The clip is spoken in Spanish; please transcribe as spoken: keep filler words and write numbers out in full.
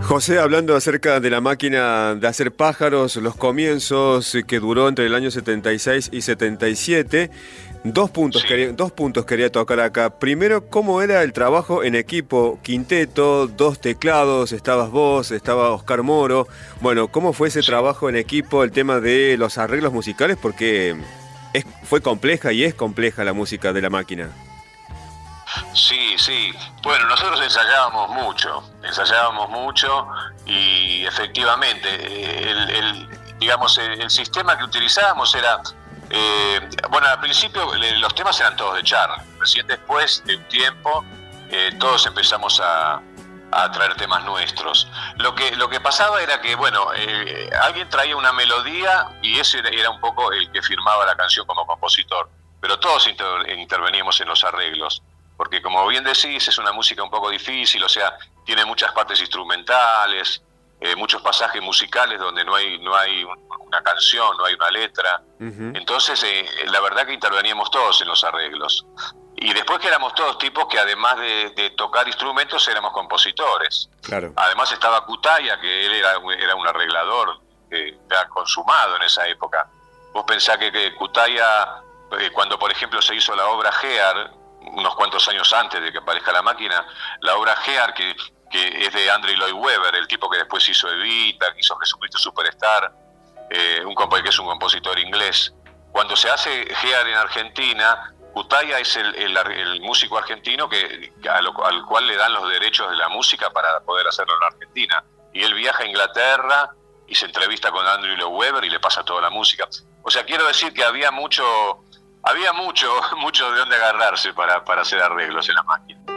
José, hablando acerca de la máquina de hacer pájaros, los comienzos eh, que duró entre el año setenta y seis y setenta y siete, dos puntos, Sí, quería, dos puntos quería tocar acá. Primero, ¿cómo era el trabajo en equipo? Quinteto, dos teclados, estabas vos, estaba Oscar Moro. Bueno, ¿cómo fue ese sí, trabajo en equipo, el tema de los arreglos musicales? Porque es, fue compleja y es compleja la música de la máquina. sí, sí. Bueno, nosotros ensayábamos mucho, ensayábamos mucho y efectivamente, eh, el, el, digamos, el, el sistema que utilizábamos era, eh, bueno, al principio le- los temas eran todos de Charlie. Recién después de un tiempo, eh, todos empezamos a, a traer temas nuestros. Lo que, lo que pasaba era que, bueno, eh, alguien traía una melodía y ese era, era un poco el que firmaba la canción como compositor. Pero todos inter- interveníamos en los arreglos, porque como bien decís, es una música un poco difícil, o sea, tiene muchas partes instrumentales, eh, muchos pasajes musicales donde no hay, no hay un- una canción, no hay una letra. Ujú. Entonces, eh, la verdad que interveníamos todos en los arreglos. Y después que éramos todos tipos que además de, de tocar instrumentos éramos compositores. Claro. Además estaba Cutaya, que él era, un- era un arreglador eh, ya consumado en esa época. Vos pensás que, que Cutaya, eh, cuando por ejemplo se hizo la obra Gear, unos cuantos años antes de que aparezca la máquina, la obra Gear, que, que es de Andrew Lloyd Webber, el tipo que después hizo Evita, que hizo Jesucristo Superstar, eh, un compo- que es un compositor inglés. Cuando se hace Gear en Argentina, Cutaya es el, el, el músico argentino que, a lo- al cual le dan los derechos de la música para poder hacerlo en Argentina. Y él viaja a Inglaterra y se entrevista con Andrew Lloyd Webber y le pasa toda la música. O sea, quiero decir que había mucho, había mucho, mucho de dónde agarrarse para, para hacer arreglos en la máquina.